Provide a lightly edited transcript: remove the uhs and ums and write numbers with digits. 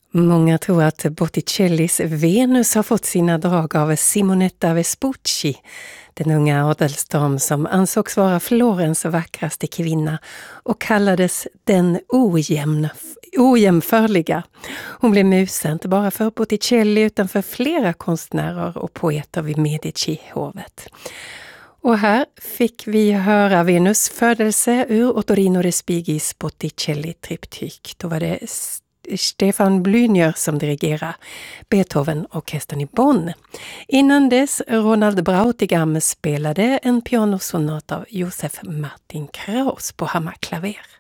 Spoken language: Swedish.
Många tror att Botticellis Venus har fått sina drag av Simonetta Vespucci, den unga adelsdam som ansågs vara Florens vackraste kvinna och kallades den ojämförliga. Hon blev musen inte bara för Botticelli utan för flera konstnärer och poeter vid Medici-hovet. Och här fick vi höra Venus födelse ur Ottorino Respigis Botticelli-triptyk. Då var det Stefan Blücher som dirigerar Beethoven-orkestern i Bonn. Innan dess Ronald Brautigam spelade en pianosonat av Josef Martin Kraus på hammarklaver.